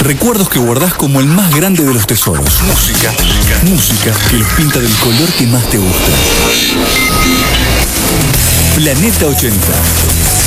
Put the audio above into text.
Recuerdos que guardás como el más grande de los tesoros. Música que los pinta del color que más te gusta. Planeta 80.